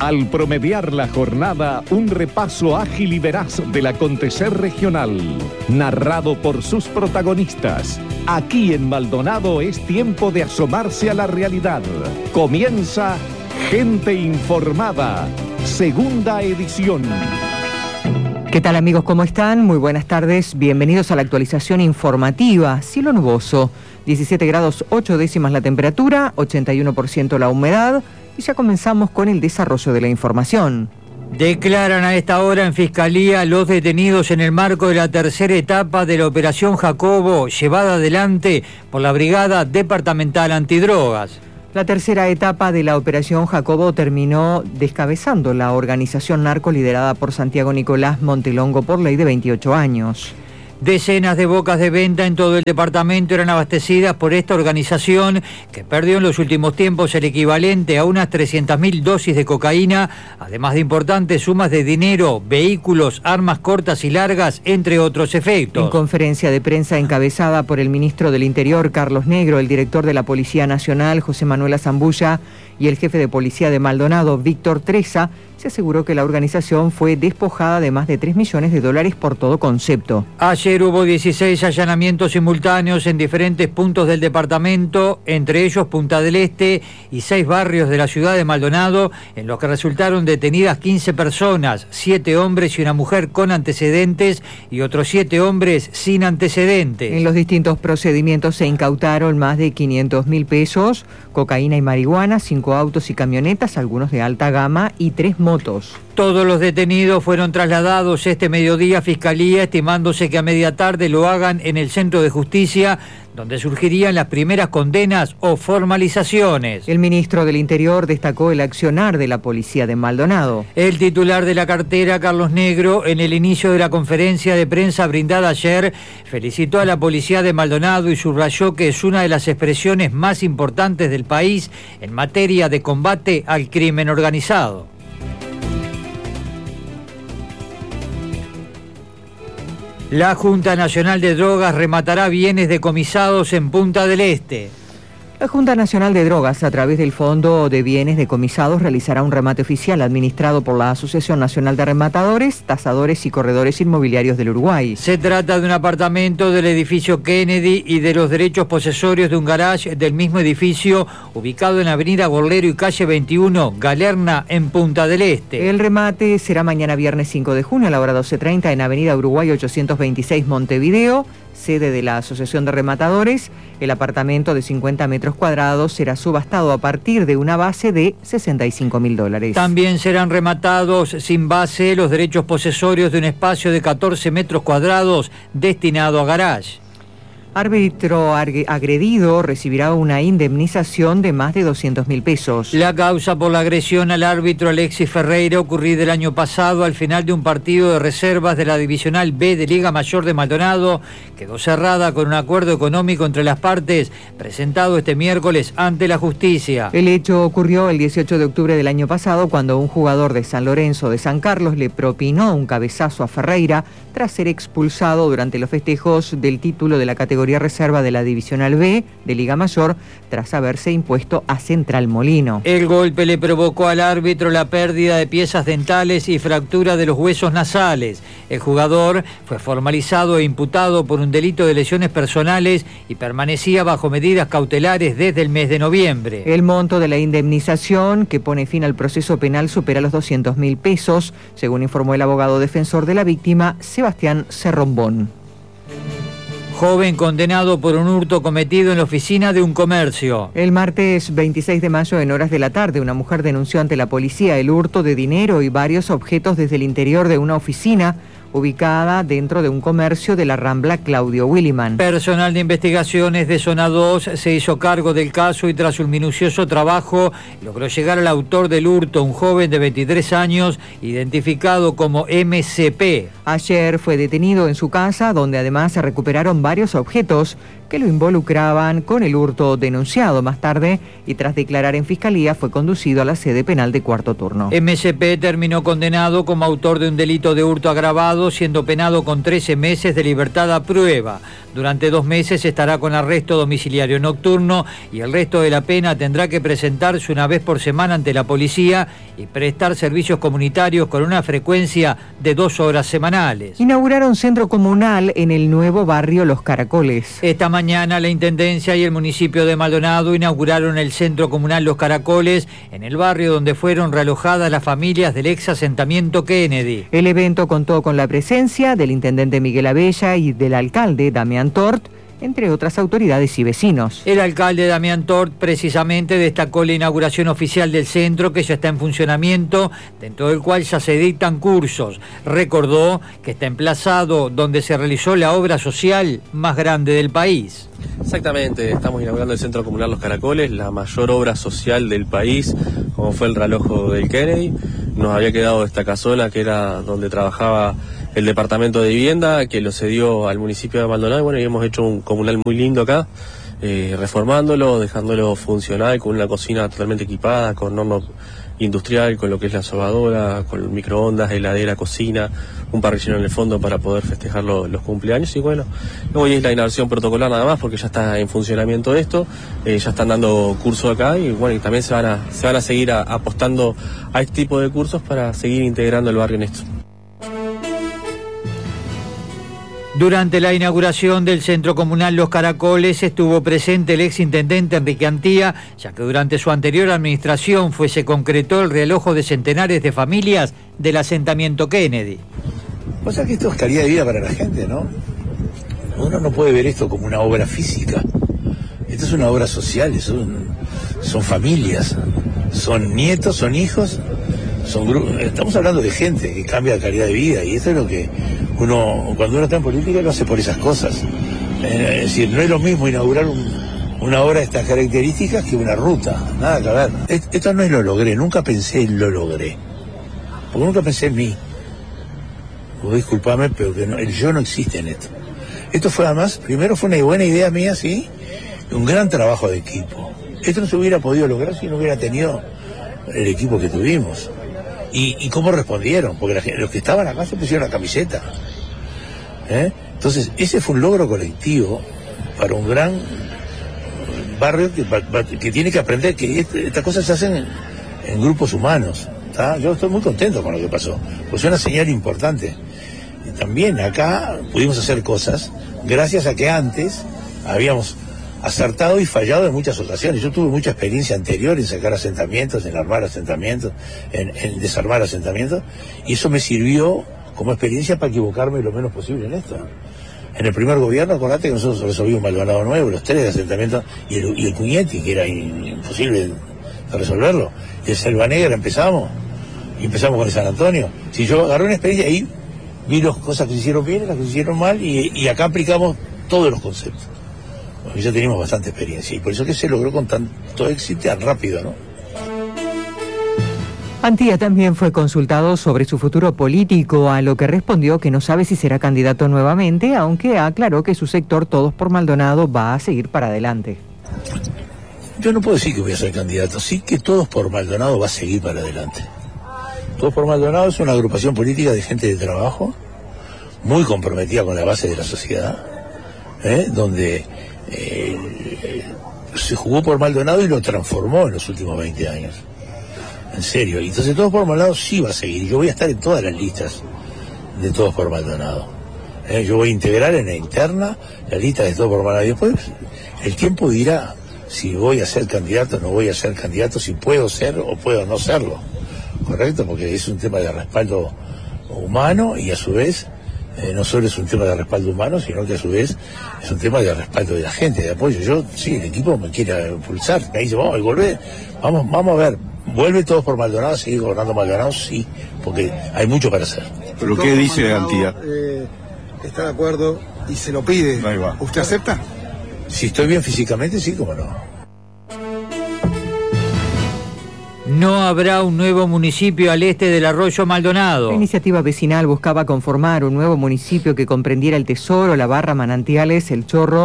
Al promediar la jornada, un repaso ágil y veraz del acontecer regional, narrado por sus protagonistas. Aquí en Maldonado es tiempo de asomarse a la realidad. Comienza Gente Informada, segunda edición. ¿Qué tal, amigos? ¿Cómo están? Muy buenas tardes. Bienvenidos a la actualización informativa. Cielo nuboso, 17 grados 8 décimas la temperatura, 81% la humedad. Y ya comenzamos con el desarrollo de la información. Declaran a esta hora en Fiscalía los detenidos en el marco de la tercera etapa de la Operación Jacobo, llevada adelante por la Brigada Departamental Antidrogas. La tercera etapa de la Operación Jacobo terminó descabezando la organización narco liderada por Santiago Nicolás Montelongo por ley de 28 años. Decenas de bocas de venta en todo el departamento eran abastecidas por esta organización que perdió en los últimos tiempos el equivalente a unas 300.000 dosis de cocaína, además de importantes sumas de dinero, vehículos, armas cortas y largas, entre otros efectos. En conferencia de prensa encabezada por el ministro del Interior, Carlos Negro, el director de la Policía Nacional, José Manuel Zambulla, y el jefe de policía de Maldonado, Víctor Treza, se aseguró que la organización fue despojada de más de $3 millones por todo concepto. Ayer hubo 16 allanamientos simultáneos en diferentes puntos del departamento, entre ellos Punta del Este y 6 barrios de la ciudad de Maldonado, en los que resultaron detenidas 15 personas, 7 hombres y una mujer con antecedentes y otros 7 hombres sin antecedentes. En los distintos procedimientos se incautaron más de 500.000 pesos, cocaína y marihuana, 5 autos y camionetas, algunos de alta gama, y 3 motos. Todos los detenidos fueron trasladados este mediodía a Fiscalía, estimándose que a media tarde lo hagan en el Centro de Justicia, donde surgirían las primeras condenas o formalizaciones. El ministro del Interior destacó el accionar de la policía de Maldonado. El titular de la cartera, Carlos Negro, en el inicio de la conferencia de prensa brindada ayer, felicitó a la policía de Maldonado y subrayó que es una de las expresiones más importantes del país en materia de combate al crimen organizado. La Junta Nacional de Drogas rematará bienes decomisados en Punta del Este. La Junta Nacional de Drogas, a través del Fondo de Bienes Decomisados, realizará un remate oficial administrado por la Asociación Nacional de Rematadores, Tasadores y Corredores Inmobiliarios del Uruguay. Se trata de un apartamento del edificio Kennedy y de los derechos posesorios de un garage del mismo edificio, ubicado en Avenida Gorlero y Calle 21, Galerna, en Punta del Este. El remate será mañana viernes 5 de junio a la hora 12:30 en Avenida Uruguay 826, Montevideo, sede de la Asociación de Rematadores. El apartamento de 50 metros cuadrados será subastado a partir de una base de $65.000. También serán rematados sin base los derechos posesorios de un espacio de 14 metros cuadrados destinado a garage. Árbitro agredido recibirá una indemnización de más de $200.000 pesos. La causa por la agresión al árbitro Alexis Ferreira, ocurrida el año pasado al final de un partido de reservas de la Divisional B de Liga Mayor de Maldonado, quedó cerrada con un acuerdo económico entre las partes, presentado este miércoles ante la justicia. El hecho ocurrió el 18 de octubre del año pasado, cuando un jugador de San Lorenzo de San Carlos le propinó un cabezazo a Ferreira tras ser expulsado durante los festejos del título de la categoría reserva de la Divisional B de Liga Mayor, tras haberse impuesto a Central Molino. El golpe le provocó al árbitro la pérdida de piezas dentales y fractura de los huesos nasales. El jugador fue formalizado e imputado por un delito de lesiones personales y permanecía bajo medidas cautelares desde el mes de noviembre. El monto de la indemnización que pone fin al proceso penal supera los $200.000 pesos, según informó el abogado defensor de la víctima, Sebastián Cerrombón. Joven condenado por un hurto cometido en la oficina de un comercio. El martes 26 de mayo, en horas de la tarde, una mujer denunció ante la policía el hurto de dinero y varios objetos desde el interior de una oficina ubicada dentro de un comercio de la Rambla Claudio Williman. Personal de investigaciones de Zona 2 se hizo cargo del caso y tras un minucioso trabajo logró llegar al autor del hurto, un joven de 23 años, identificado como MCP. Ayer fue detenido en su casa, donde además se recuperaron varios objetos que lo involucraban con el hurto denunciado más tarde y tras declarar en fiscalía fue conducido a la sede penal de Cuarto Turno. MSP terminó condenado como autor de un delito de hurto agravado, siendo penado con 13 meses de libertad a prueba. Durante 2 meses estará con arresto domiciliario nocturno y el resto de la pena tendrá que presentarse una vez por semana ante la policía y prestar servicios comunitarios con una frecuencia de 2 horas semanales. Inauguraron centro comunal en el nuevo barrio Los Caracoles. Esta mañana la Intendencia y el municipio de Maldonado inauguraron el centro comunal Los Caracoles en el barrio donde fueron realojadas las familias del ex asentamiento Kennedy. El evento contó con la presencia del intendente Miguel Abella y del alcalde Damián Tort, entre otras autoridades y vecinos. El alcalde Damián Tort precisamente destacó la inauguración oficial del centro, que ya está en funcionamiento, dentro del cual ya se dictan cursos. Recordó que está emplazado donde se realizó la obra social más grande del país. Exactamente, estamos inaugurando el Centro Comunal Los Caracoles, la mayor obra social del país, como fue el realojo del Kennedy. Nos había quedado esta casona que era donde trabajaba el Departamento de Vivienda, que lo cedió al municipio de Maldonado, y bueno, y hemos hecho un comunal muy lindo acá, reformándolo, dejándolo funcional, con una cocina totalmente equipada, con horno industrial, con lo que es la sobadora, con microondas, heladera, cocina, un parrillero en el fondo para poder festejar los cumpleaños. Y bueno, hoy es la inauguración protocolar nada más, porque ya está en funcionamiento esto, ya están dando cursos acá, y bueno, y también se van a seguir apostando a este tipo de cursos para seguir integrando el barrio en esto. Durante la inauguración del Centro Comunal Los Caracoles estuvo presente el exintendente Enrique Antía, ya que durante su anterior administración se concretó el realojo de centenares de familias del asentamiento Kennedy. O sea que esto es calidad de vida para la gente, ¿no? Uno no puede ver esto como una obra física. Esto es una obra social, son familias, son nietos, son hijos, son grupos. Estamos hablando de gente que cambia la calidad de vida, y esto es lo que cuando uno está en política lo hace por esas cosas. Es decir, no es lo mismo inaugurar una obra de estas características que una ruta, nada que ver. Esto no es lo logré, nunca pensé en lo logré, porque nunca pensé en mí. Disculpame, pero que el yo no existe en esto. Esto fue además, primero fue una buena idea mía, sí, un gran trabajo de equipo. Esto no se hubiera podido lograr si no hubiera tenido el equipo que tuvimos. ¿Y cómo respondieron? Porque los que estaban acá se pusieron la camiseta. Entonces, ese fue un logro colectivo para un gran barrio que tiene que aprender que estas cosas se hacen en grupos humanos. ¿Tá? Yo estoy muy contento con lo que pasó, pues es una señal importante. Y también acá pudimos hacer cosas gracias a que antes habíamos acertado y fallado en muchas ocasiones. Yo tuve mucha experiencia anterior en sacar asentamientos, en armar asentamientos, en desarmar asentamientos, y eso me sirvió como experiencia para equivocarme lo menos posible en esto. En el primer gobierno, acordate que nosotros resolvimos Maldonado Nuevo, los 3 de asentamientos, y el Cuñetti, que era imposible de resolverlo. Y el Selva Negra empezamos con el San Antonio. Si yo agarré una experiencia ahí, vi las cosas que se hicieron bien, las que se hicieron mal, y acá aplicamos todos los conceptos. Porque ya teníamos bastante experiencia, y por eso que se logró con tanto éxito tan rápido, ¿no? Antía también fue consultado sobre su futuro político, a lo que respondió que no sabe si será candidato nuevamente, aunque aclaró que su sector Todos por Maldonado va a seguir para adelante. Yo no puedo decir que voy a ser candidato, sí que Todos por Maldonado va a seguir para adelante. Todos por Maldonado es una agrupación política de gente de trabajo, muy comprometida con la base de la sociedad, donde se jugó por Maldonado y lo transformó en los últimos 20 años. En serio. Y entonces Todos por Maldonado sí va a seguir. Yo voy a estar en todas las listas de Todos por Maldonado. Yo voy a integrar en la interna la lista de Todos por Maldonado. Y después el tiempo dirá si voy a ser candidato o no voy a ser candidato, si puedo ser o puedo no serlo. ¿Correcto? Porque es un tema de respaldo humano, y a su vez no solo es un tema de respaldo humano, sino que a su vez es un tema de respaldo de la gente, de apoyo. Yo, sí, el equipo me quiere impulsar, me dice, vamos a ver, vuelve Todos por Maldonado, sigue gobernando Maldonado, sí, porque hay mucho para hacer. ¿Pero qué dice Antía? Está de acuerdo y se lo pide. Ahí va. ¿Usted acepta? Si estoy bien físicamente, sí, cómo no. No habrá un nuevo municipio al este del Arroyo Maldonado. La iniciativa vecinal buscaba conformar un nuevo municipio que comprendiera el Tesoro, La Barra, Manantiales, El Chorro,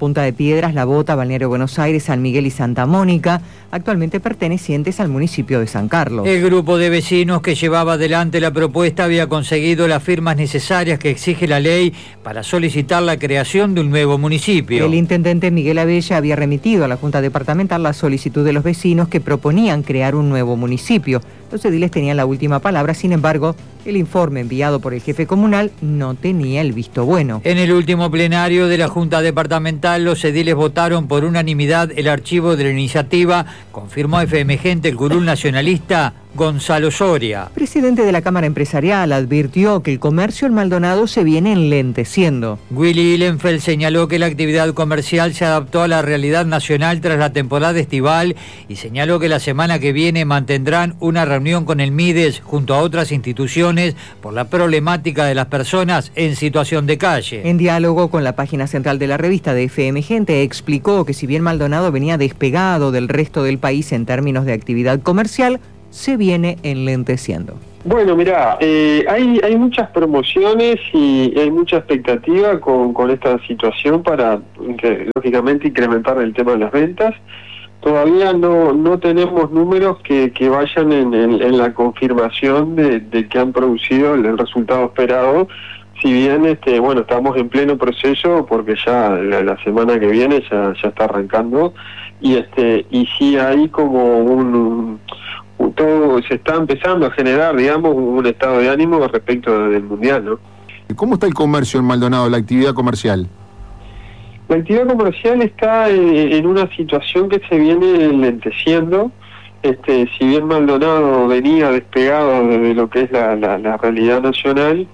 Punta de Piedras, La Bota, Balneario Buenos Aires, San Miguel y Santa Mónica, actualmente pertenecientes al municipio de San Carlos. El grupo de vecinos que llevaba adelante la propuesta había conseguido las firmas necesarias que exige la ley para solicitar la creación de un nuevo municipio. El intendente Miguel Abella había remitido a la Junta Departamental la solicitud de los vecinos que proponían crear un nuevo municipio. Los ediles tenían la última palabra, sin embargo, el informe enviado por el jefe comunal no tenía el visto bueno. En el último plenario de la Junta Departamental, los ediles votaron por unanimidad el archivo de la iniciativa, confirmó FM Gente el curul nacionalista Gonzalo Soria. Presidente de la Cámara Empresarial advirtió que el comercio en Maldonado se viene enlenteciendo. Willy Ihlenfeld señaló que la actividad comercial se adaptó a la realidad nacional tras la temporada estival y señaló que la semana que viene mantendrán una reunión con el Mides junto a otras instituciones por la problemática de las personas en situación de calle. En diálogo con la página central de la revista de FM Gente, explicó que si bien Maldonado venía despegado del resto del país en términos de actividad comercial, se viene enlenteciendo. Bueno, mirá, hay muchas promociones y hay mucha expectativa con esta situación para, lógicamente, incrementar el tema de las ventas. Todavía no tenemos números que vayan en la confirmación de que han producido el resultado esperado. Si bien, estamos en pleno proceso porque ya la semana que viene ya está arrancando y sí hay como todo se está empezando a generar, digamos, un estado de ánimo respecto del Mundial, ¿no? ¿Cómo está el comercio en Maldonado, la actividad comercial? La actividad comercial está en una situación que se viene enlenteciendo. Si bien Maldonado venía despegado de lo que es la realidad nacional,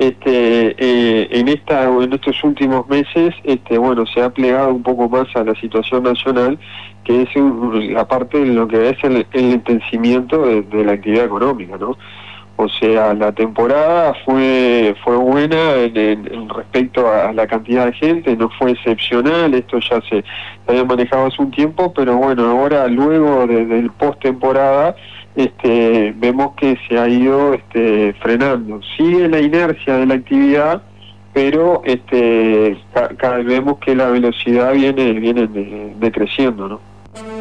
en estos últimos meses, se ha plegado un poco más a la situación nacional, que es la parte de lo que es el enlentecimiento de la actividad económica, ¿no? O sea, la temporada fue buena en respecto a la cantidad de gente, no fue excepcional, esto ya se había manejado hace un tiempo, pero bueno, ahora luego del post-temporada, vemos que se ha ido frenando. Sigue la inercia de la actividad, pero vemos que la velocidad viene decreciendo, ¿no?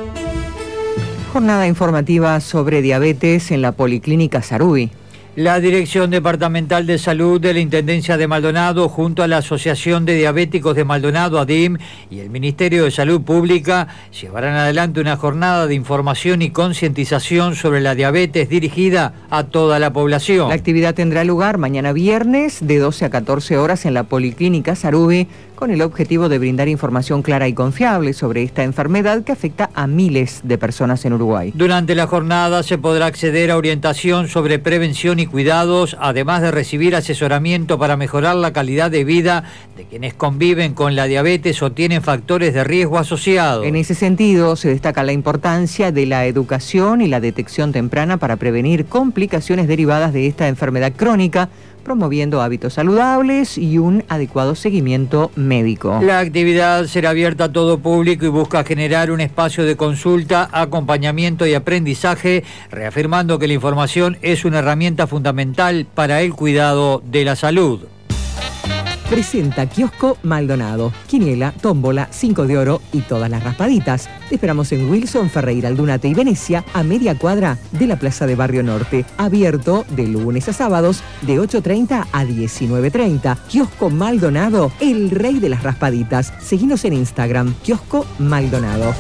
Jornada informativa sobre diabetes en la Policlínica Sarubi. La Dirección Departamental de Salud de la Intendencia de Maldonado, junto a la Asociación de Diabéticos de Maldonado, ADIM, y el Ministerio de Salud Pública, llevarán adelante una jornada de información y concientización sobre la diabetes dirigida a toda la población. La actividad tendrá lugar mañana viernes de 12 a 14 horas en la Policlínica Sarubi, con el objetivo de brindar información clara y confiable sobre esta enfermedad que afecta a miles de personas en Uruguay. Durante la jornada se podrá acceder a orientación sobre prevención y cuidados, además de recibir asesoramiento para mejorar la calidad de vida de quienes conviven con la diabetes o tienen factores de riesgo asociados. En ese sentido, se destaca la importancia de la educación y la detección temprana para prevenir complicaciones derivadas de esta enfermedad crónica, promoviendo hábitos saludables y un adecuado seguimiento médico. La actividad será abierta a todo público y busca generar un espacio de consulta, acompañamiento y aprendizaje, reafirmando que la información es una herramienta fundamental para el cuidado de la salud. Presenta Kiosco Maldonado, quiniela, tómbola, 5 de oro y todas las raspaditas. Te esperamos en Wilson, Ferreira, Aldunate y Venecia, a media cuadra de la Plaza de Barrio Norte. Abierto de lunes a sábados de 8:30 a 19:30. Kiosco Maldonado, el rey de las raspaditas. Seguinos en Instagram, Kiosco Maldonado.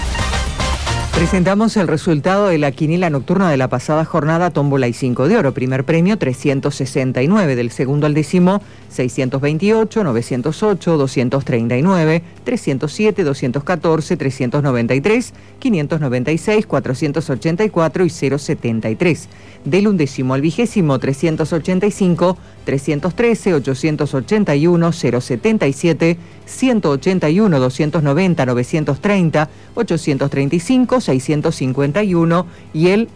Presentamos el resultado de la quiniela nocturna de la pasada jornada, tómbola y 5 de oro. Primer premio 369, del segundo al décimo 628, 908, 239, 307, 214, 393, 596, 484 y 073. Del undécimo al vigésimo 385, 313, 881, 077, 181, 290, 930, 835, 651 y el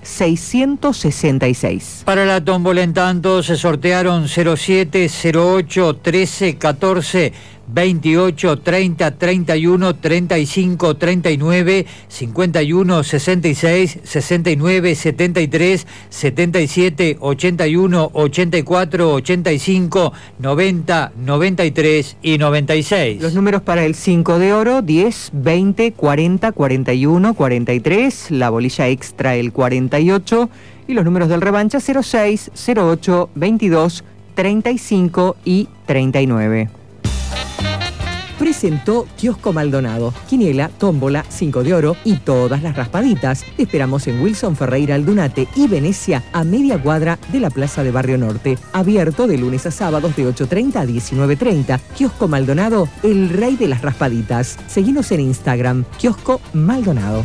666. Para la tómbola, en tanto, se sortearon 07, 08, 13, 14, 28 30 31 35 39, 51 66 69 73, 77 81 84 85 90 93 y 96. Los números para el 5 de oro: 10, 20, 40, 41, 43, la bolilla extra el 48 y los números del revancha 06, 08, 22, 35 y 39. Presentó Kiosco Maldonado, quiniela, tómbola, 5 de oro y todas las raspaditas. Te esperamos en Wilson Ferreira Aldunate y Venecia, a media cuadra de la Plaza de Barrio Norte. Abierto de lunes a sábados de 8:30 a 19:30. Kiosco Maldonado, el rey de las raspaditas. Seguinos en Instagram, Kiosco Maldonado.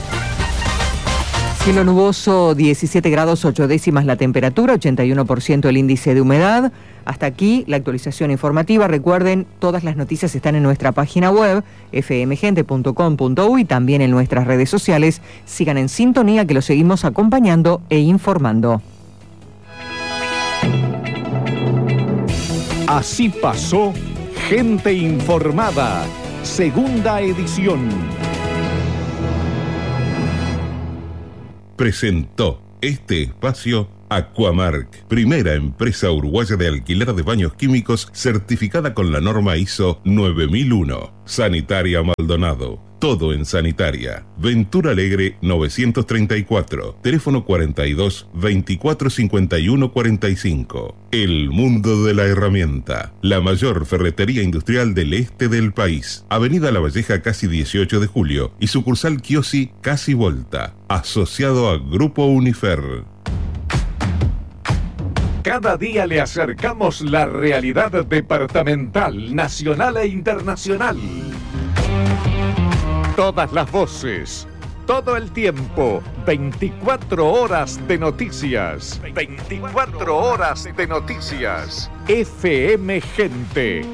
Cielo nuboso, 17 grados 8 décimas la temperatura, 81% el índice de humedad. Hasta aquí la actualización informativa. Recuerden, todas las noticias están en nuestra página web, fmgente.com.uy, y también en nuestras redes sociales. Sigan en sintonía, que los seguimos acompañando e informando. Así pasó Gente Informada, segunda edición. Presentó este espacio Aquamark, primera empresa uruguaya de alquiler de baños químicos certificada con la norma ISO 9001. Sanitaria Maldonado, todo en sanitaria. Ventura Alegre 934, teléfono 42 24 51 45. El mundo de la herramienta, la mayor ferretería industrial del este del país. Avenida La Valleja, casi 18 de julio, y sucursal Chiosi, casi Volta, asociado a Grupo Unifer. Cada día le acercamos la realidad departamental, nacional e internacional. Todas las voces, todo el tiempo, 24 horas de noticias. 24 horas de noticias. FM Gente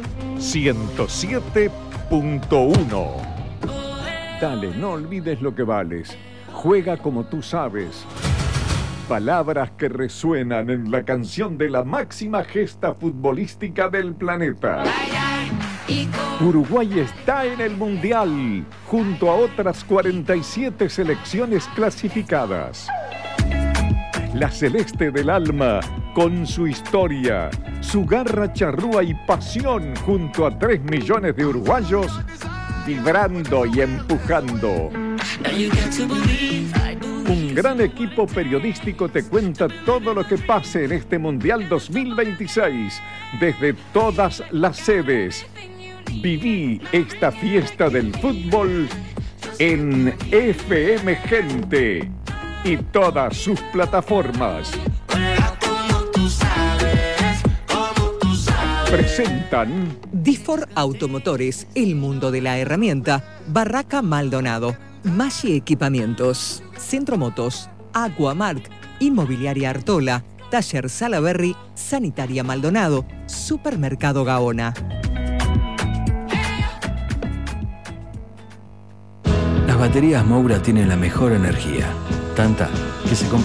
107.1. Dale, no olvides lo que vales. Juega como tú sabes. Palabras que resuenan en la canción de la máxima gesta futbolística del planeta. Uruguay está en el Mundial, junto a otras 47 selecciones clasificadas. La celeste del alma, con su historia, su garra charrúa y pasión, junto a 3 millones de uruguayos, vibrando y empujando. Un gran equipo periodístico te cuenta todo lo que pase en este Mundial 2026, desde todas las sedes. Viví esta fiesta del fútbol en FM Gente y todas sus plataformas. Presentan Difor Automotores, el mundo de la herramienta. Barraca Maldonado, Maggi Equipamientos, Centro Motos, Aquamark, Inmobiliaria Artola, Taller Salaberry, Sanitaria Maldonado, Supermercado Gaona. Las baterías Moura tienen la mejor energía, tanta que se